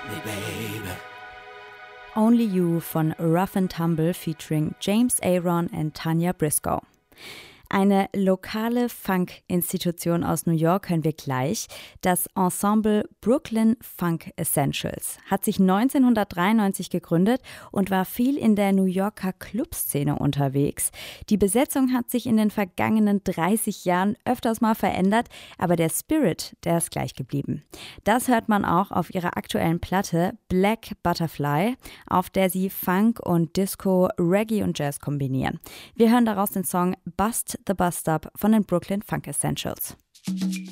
Only You von Rough and Tumble featuring James Aaron und Tanya Briscoe. Eine lokale Funk-Institution aus New York hören wir gleich. Das Ensemble Brooklyn Funk Essentials hat sich 1993 gegründet und war viel in der New Yorker Clubszene unterwegs. Die Besetzung hat sich in den vergangenen 30 Jahren öfters mal verändert, aber der Spirit, der ist gleich geblieben. Das hört man auch auf ihrer aktuellen Platte Black Butterfly, auf der sie Funk und Disco, Reggae und Jazz kombinieren. Wir hören daraus den Song Bust the Bus Stop von den Brooklyn Funk Essentials.